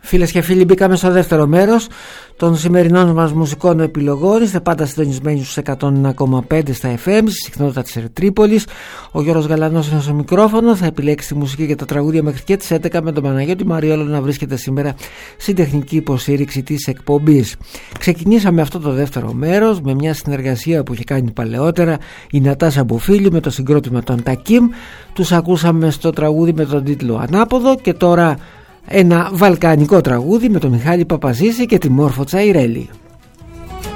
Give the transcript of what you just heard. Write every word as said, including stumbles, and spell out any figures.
Φίλες και φίλοι, μπήκαμε στο δεύτερο μέρος των σημερινών μας μουσικών επιλογών. Είστε πάντα συντονισμένοι στους εκατόν ένα κόμμα πέντε στα εφ εμ, στη συχνότητα της Ερτρίπολης. Ο Γιώργος Γαλανός είναι στο μικρόφωνο. Θα επιλέξει τη μουσική και τα τραγούδια μέχρι και τις έντεκα, με τον Παναγιώτη Μαριόλο να βρίσκεται σήμερα στην τεχνική υποστήριξη της εκπομπής. Ξεκινήσαμε αυτό το δεύτερο μέρος με μια συνεργασία που είχε κάνει παλαιότερα η Νατάσα Μποφίλη με το συγκρότημα των Τακίμ. Τους ακούσαμε στο τραγούδι με τον τίτλο Ανάποδο, και τώρα ένα βαλκανικό τραγούδι με τον Μιχάλη Παπαζήση και τη Μόρφο Τσαϊρέλη.